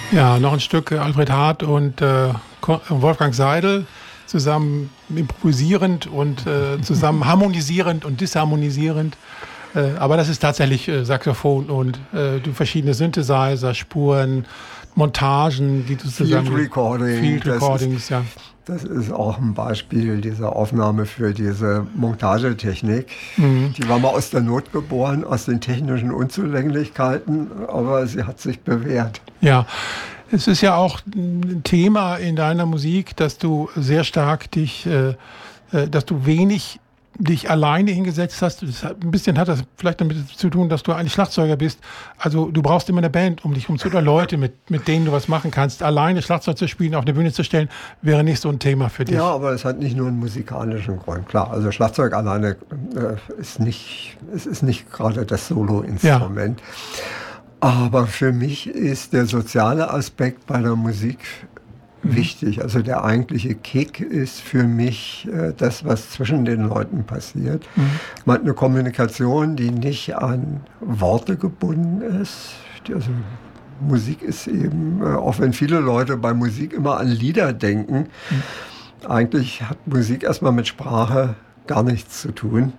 Ja, noch ein Stück Alfred Hart und Wolfgang Seidel zusammen improvisierend und zusammen harmonisierend und disharmonisierend. Aber das ist tatsächlich Saxophon und verschiedene Synthesizer, Spuren, Montagen, die du zusammen... Field Recordings, ja. Das ist auch ein Beispiel dieser Aufnahme für diese Montagetechnik. Die war mal aus der Not geboren, aus den technischen Unzulänglichkeiten, aber sie hat sich bewährt. Ja, es ist ja auch ein Thema in deiner Musik, dass du sehr stark dass du wenig dich alleine hingesetzt hast. Ein bisschen hat das vielleicht damit zu tun, dass du eigentlich Schlagzeuger bist. Also du brauchst immer eine Band um dich herum oder Leute, mit denen du was machen kannst. Alleine Schlagzeug zu spielen, auf eine Bühne zu stellen, wäre nicht so ein Thema für dich. Ja, aber es hat nicht nur einen musikalischen Grund. Klar, also Schlagzeug alleine ist nicht gerade das Solo-Instrument. Ja. Aber für mich ist der soziale Aspekt bei der Musik wichtig. Also der eigentliche Kick ist für mich das, was zwischen den Leuten passiert. Man hat eine Kommunikation, die nicht an Worte gebunden ist. Also Musik ist eben, auch wenn viele Leute bei Musik immer an Lieder denken, eigentlich hat Musik erstmal mit Sprache gar nichts zu tun.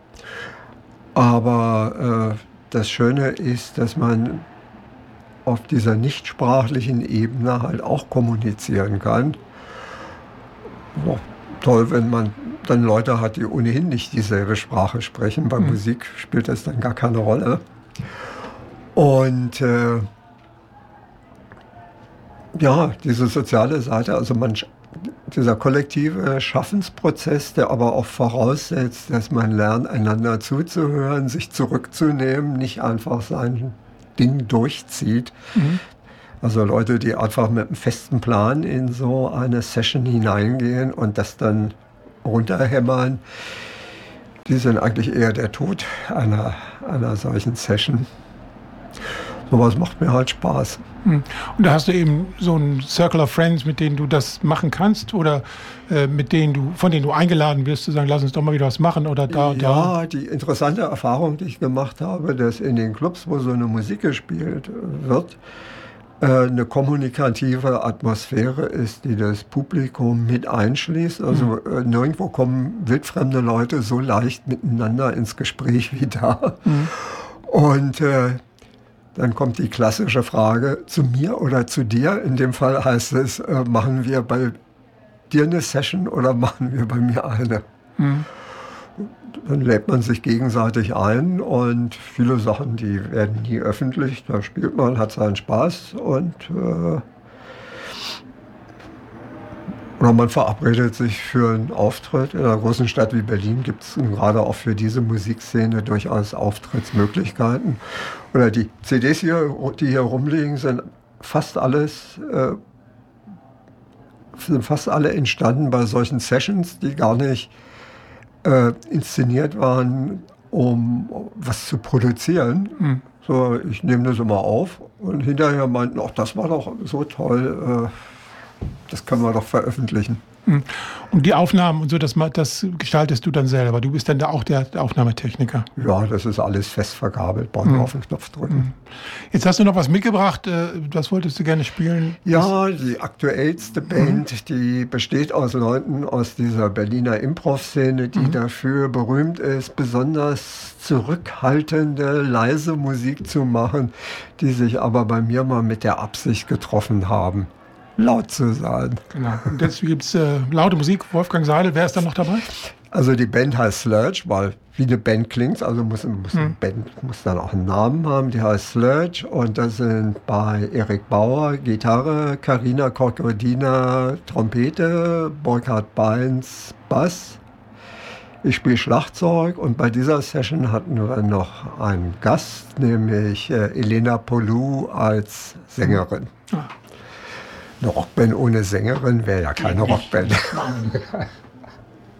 Aber das Schöne ist, dass man auf dieser nichtsprachlichen Ebene halt auch kommunizieren kann. Auch toll, wenn man dann Leute hat, die ohnehin nicht dieselbe Sprache sprechen. Bei Musik spielt das dann gar keine Rolle. Und ja, diese soziale Seite, also dieser kollektive Schaffensprozess, der aber auch voraussetzt, dass man lernt, einander zuzuhören, sich zurückzunehmen, nicht einfach sein Ding durchzieht. Also Leute, die einfach mit einem festen Plan in so eine Session hineingehen und das dann runterhämmern, die sind eigentlich eher der Tod einer solchen Session. Sowas macht mir halt Spaß. Und da hast du eben so einen Circle of Friends, mit denen du das machen kannst oder von denen du eingeladen wirst, zu sagen, lass uns doch mal wieder was machen oder da und da? Ja, die interessante Erfahrung, die ich gemacht habe, dass in den Clubs, wo so eine Musik gespielt wird, eine kommunikative Atmosphäre ist, die das Publikum mit einschließt. Also nirgendwo kommen wildfremde Leute so leicht miteinander ins Gespräch wie da. Und dann kommt die klassische Frage, zu mir oder zu dir? In dem Fall heißt es, machen wir bei dir eine Session oder machen wir bei mir eine? Dann lädt man sich gegenseitig ein und viele Sachen, die werden nie öffentlich. Da spielt man, hat seinen Spaß und oder man verabredet sich für einen Auftritt. In einer großen Stadt wie Berlin gibt es gerade auch für diese Musikszene durchaus Auftrittsmöglichkeiten. Oder die CDs hier, die hier rumliegen, sind fast alle entstanden bei solchen Sessions, die gar nicht inszeniert waren, um was zu produzieren. So, ich nehme das immer auf und hinterher meinten, ach, das war doch so toll, das können wir doch veröffentlichen. Und die Aufnahmen und so, das gestaltest du dann selber. Du bist dann auch der Aufnahmetechniker. Ja, das ist alles fest verkabelt, brauchen auf den Knopf drücken. Jetzt hast du noch was mitgebracht, was wolltest du gerne spielen? Ja, die aktuellste Band, die besteht aus Leuten aus dieser Berliner Improv-Szene, die dafür berühmt ist, besonders zurückhaltende, leise Musik zu machen, die sich aber bei mir mal mit der Absicht getroffen haben, laut zu sein. Genau. Und jetzt gibt es laute Musik. Wolfgang Seidel, wer ist da noch dabei? Also die Band heißt Sludge, weil wie eine Band klingt, also eine Band muss dann auch einen Namen haben. Die heißt Sludge und das sind bei Erik Bauer Gitarre, Carina Corcodina Trompete, Burkhard Beins Bass. Ich spiele Schlagzeug und bei dieser Session hatten wir noch einen Gast, nämlich Elena Polou als Sängerin. Eine Rockband ohne Sängerin wäre ja keine Rockband.